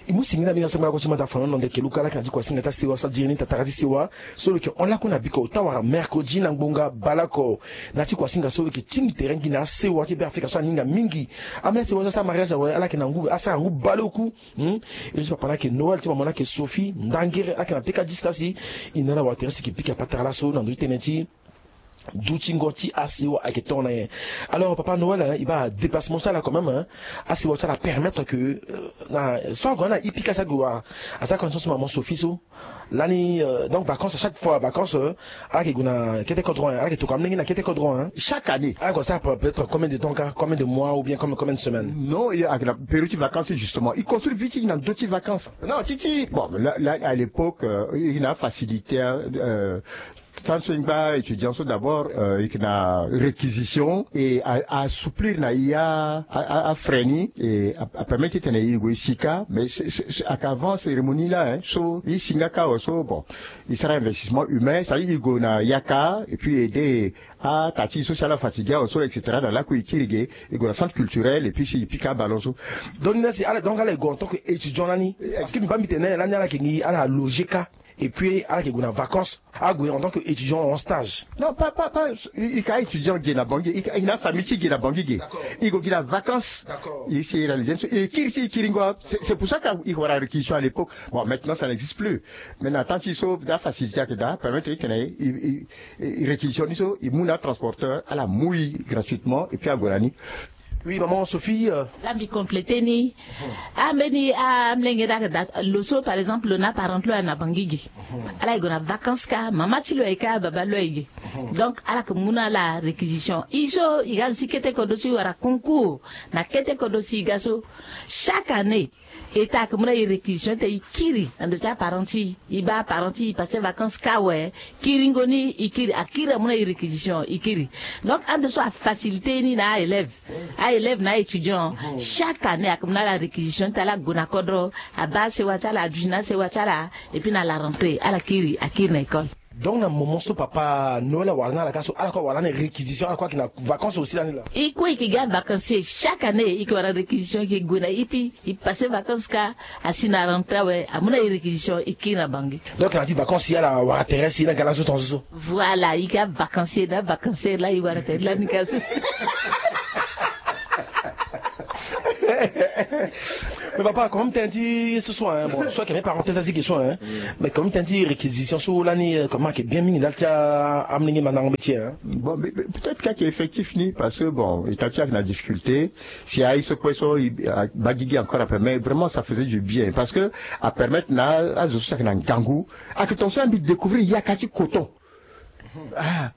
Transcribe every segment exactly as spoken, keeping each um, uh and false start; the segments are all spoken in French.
imu singa mina sema ko chimata fana non de keluka la kanji ko singa ta sewa sa dirini ta tarazi sewa solo que on la ko na biko tawa mercredi na ngbonga balako na ti ko singa solo que tingi terrain gi na sewa ki ba fika so ninga mingi amna sewa sa mariage wa ala ke na ngu asa ngu baloku hm et je pas que Noël ti mona que Sophie ndangere ala ke na peka distasi inala wa teresi ki pika patala so na ndu teneti Douchingoti Asiwa Aketona. Alors, Papa Noël, hein, il va déplacement ça là quand même, hein, Asiwa ça va permettre que, euh, soit qu'on a Ipika Sagoa, à sa connaissance, maman Sophie, l'année, donc vacances, à chaque fois, vacances, à qui guna, qui était codron, à qui tout comme n'a qui était codron, chaque année. Ah, quoi ça peut être combien de temps, combien de mois ou bien combien, combien de semaines? Non, il y a la période de vacances, justement. Il construit vite, il y a d'autres vacances. Non, Titi. Bon, là, là à l'époque, euh, il a facilité, euh, tant que pas étudiant, d'abord, euh, il y a réquisition et à, à assouplir na ia à, à freiner et à, à permettre de tenir sika, mais c'est qu'avant cérémonie là, hein, so il singaka so bon, il sera investissement humain, ça il go na yaka et puis aider à tati social fatigué so et cetera dans la kuikirige, il go na centre culturel et puis si pika balonso. Donc là c'est donc là en tant que étudiant nani, parce que mba mitene là nyala kingi ala logika. Et puis, à la en vacances, à en tant qu'étudiant en stage. Non, pas, pas, pas, il y a étudiant qui est la banque, il y a une famille qui est la banque, il y a vacances, il s'est réalisé, et qui c'est pour ça qu'il y aura la réquisition à l'époque. Bon, maintenant, ça n'existe plus. Maintenant, tant qu'il sauve la facilité qu'il a, permettre qu'il y ait réquisition, il y a un transporteur à la mouille gratuitement, et puis à Gorani. Oui, maman Sophie. Lambi complété ni. Ameni amlenge da loso par exemple na parent lo na bangigi. Ala igona vacances ka mama chilo eka baba lo ege. Donc ala que muna la réquisition. Iso igazi kete kodosi wara concours na kete kodosi igaso chaque année. Eta que muna réquisition te ikiri ando cha parenti iba parenti passer vacances ka we kiringoni ikiri akira muna réquisition ikiri. Donc ando so facilité ni na élève. Élèves na étudiants chaque année comme na la réquisition ta la gona kodro à base se wacha la dujina se wacha la et puis na la rentrée à la kiri à kiri na école. Donc na moment so papa Noël wala la kaso ala ko wala na réquisition ala ko na vacances aussi l'année là. Et quoi qui gagne vacances chaque année il y aura réquisition qui gona et puis il passe vacances ka asina rentrée ouais à mon réquisition et kiri na bangi. Donc on a dit vacances il y a la wa terrestre il y a la zo zo. Voilà, il y a vacances là vacances là il va être là ni kaso. Mais papa, comme tu as dit ce soir, hein, bon, soit qu'il y a parenthèse à ces questions, hein, mais comme tu as dit réquisition sur l'année, comment qui est bien mis dans le amené maintenant au métier, hein. Bon, mais, mais peut-être qu'il y a effectif ni parce que bon, il t'a dit la difficulté, si a eu ce poisson, il bagigé encore après, mais vraiment ça faisait du bien parce que à permettre na à je sais qu'il y a un gangou, à que ton soin de découvrir il y a kati coton. Ah.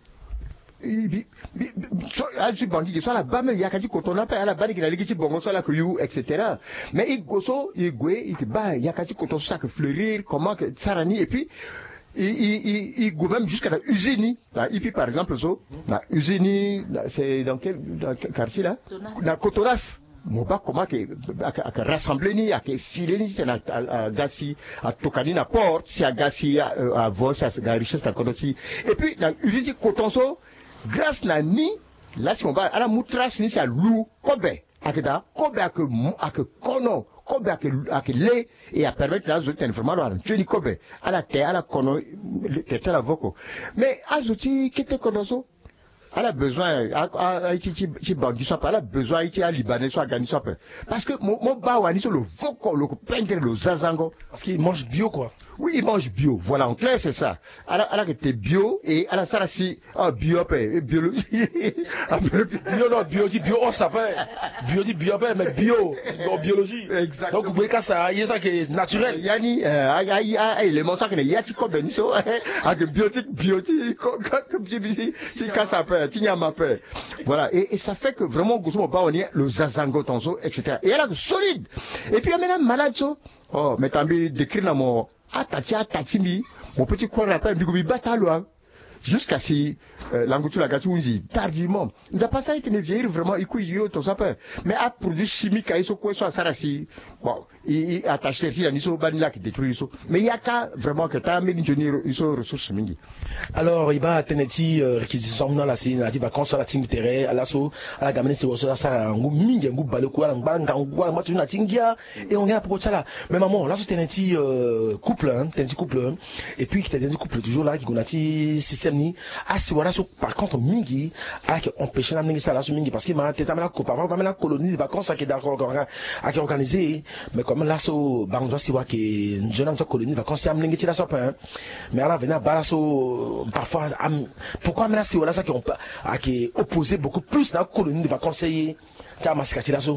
Aji bangi soit la bas il y a kati coton n'a pas à la bas il a légiti bon soit la kuyu et cetera. Mais il gosso il goué il bah il y a kati coton ça que fleurir comment que sarani et puis il il il go même jusqu'à la usine là et puis par exemple so la usine c'est dans quel quartier là la cotonaf mon pas comment que à rassembler ni à que filer ni c'est à gassi à tokani na porte c'est à gassi à vol c'est à richesse à kodosi et puis la usine coton so grâce na ni là si on va à la moutras ni c'est à lou kobe akeda kobe ak ak kono kobe ak ak lait et à permettre la zone information à tu dis kobe à la terre à la kono c'est la voko mais azuti qui te konoso elle a besoin à Haïti ci bangi soit elle a besoin Haïti à Libanais soit Gani soit parce que mon mon bawani sur le voko le pendre le zazango parce qu'il mange bio quoi. Oui, il mange bio. Voilà, en clair, c'est ça. Alors, alors que t'es bio, et alors, ça, si, ah, bio, biologie. bio, non, bio, dit bio, oh, ça fait. Bio, dit bio, mais bio, biologie. Exactement. Donc, vous voyez que ça, il y a ça qui est naturel. Yani, euh, aïe, aïe, les monstres, il y a, tu comme beniso, avec biotique, biotique, comme tu dis, si, quand ça fait, tu n'y as ma peur. Voilà. Et, et ça fait que vraiment, Goussou, on est le zazango, tonso, et cetera. Et elle a solide. Et puis, il y a maintenant malade, oh, mais t'as mis décrit dans mon, ah, tati, ah, tati, mi, mon petit coin rappelle, Bigoubi Bataloa. jusqu'à si euh, l'angoutu la gâteau unzi tardivement nous a pas ça été ne vieillir vraiment il couille yo tout ça peut mais à produit chimique à iso quoi soit ça si bon il attache ici la niso banila qui détruit iso mais il y a qu'à vraiment que t'as mis une iso ressources mingi alors il va teneti réquisition dans la scène la vacances la team terrain à l'asso à la gamine c'est ça ça ngou mingi ngou baleko la ngba ngou la matu na tingia et on gagne pour ça là mais maman là c'est teneti couple hein teneti couple et puis qui teneti couple toujours là qui connaît système ni asi voilà par contre mingi a qui empêcher la mingi ça là mingi parce que ma tête la coupe avant la colonie de vacances qui d'accord à qui organiser mais comme là so bango si wa que jeune en colonie de vacances am mingi la sopa mais alors venir balaso parfois pourquoi maintenant si voilà ça qui on a qui opposé beaucoup plus dans la colonie de vacances y ta mascati là so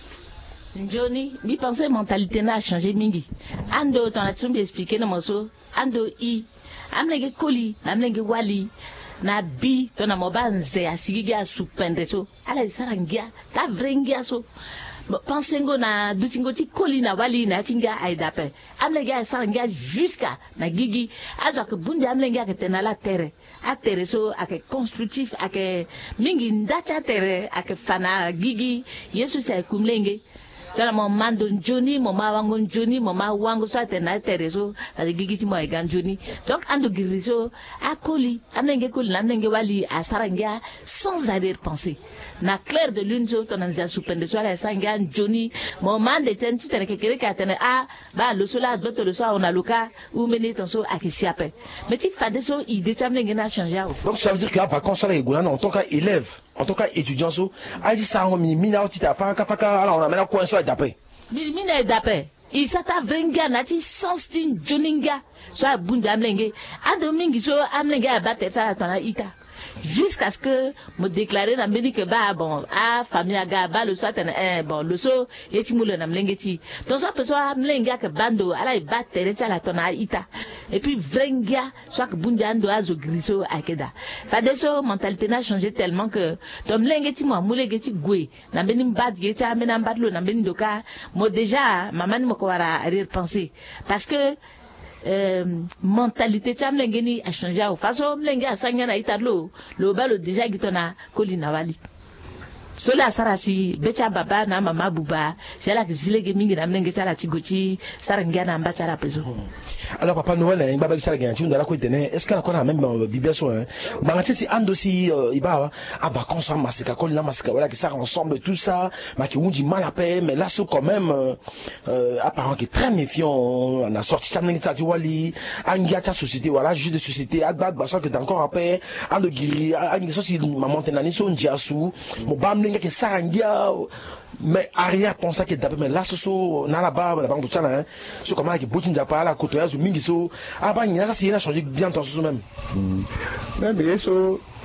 Johnny, ni pensez mentalité n'a changé mingi. Ando ton a tsumbi expliquer no moso, ando i amnege koli, amnege wali na bi ton a mobanze asigiga supendre so. Ala sarangia, ta vrengia so. Pensengo na dutingo ti koli na wali na tinga aidape. Amnege sarangia jusqu'à na gigi. Azo ke bundi amnege ke tenala terre. A terre so ake constructif ake mingi ndacha terre ake fana gigi. Yesu sa kumlenge. Tana mo mando Johnny mo ma wango Johnny mo ma wango so atena tereso ali gigiti mo egan Johnny donc ando giriso akoli amnenge koli amnenge wali asarangia sans arrière-pensée na clair de lune so tonanzia supende so ala sanga Johnny mo mande tentu tene kekere ka tene a ba lo so la doto lo so on a loka ou meni ton so akisiape mais ti fade so idée tamnenge na changer donc ça veut dire que la vacances là egona en tant qu'élève en tout cas étudiant so a dit ça on mina o tita faka faka alors on a maintenant quoi so d'après mina d'après il s'ata vrenga na ti sens tin joninga so abunda amlenge adomingi so amlenge abate ça tona ita jusqu'à ce que me déclarer na mbeni que ba bon a famille aga ba le so tena eh bon le so yeti mulo na mlenge ti donc ça peut so amlenge que bando ala ba tere ça la tona ita et puis vrenga so que bunda ando azo griso akeda fa de so mentalité n'a changé tellement que tom mlenge ti mo mulege ti gwe na mbeni mbad ge ta mena mbadlo na mbeni doka mo déjà maman mo ko wara arrière pensée parce que Euh, mentalité chamlengeni a changé au façon mlenge asanya na italo lo balo déjà gitona kolina wali sola sarasi becha baba na mama buba c'est là que zilege mingi na mlenge sala chigochi sarangia na mbacha la peso. Alors papa Noël hein baba sala ganchi ndala ko tene est-ce que la kona même bibia so hein bangati si ando si iba à vacances en masika kolina masika voilà qui ça ensemble tout ça ma qui unji mal à paix mais là so quand même euh, apparent qui est très méfiant on a sorti ça mlenge tati wali angia ta société voilà juste de société agba agba so que encore après ando giri angi so si maman tenani so njiasu mo bam que sarangia mais arrière pensa que d'abord mais là so na la barbe la banque tout ça là so comment que botin japa la côté ya mingi so abanya ça c'est na changer bien ton so même même so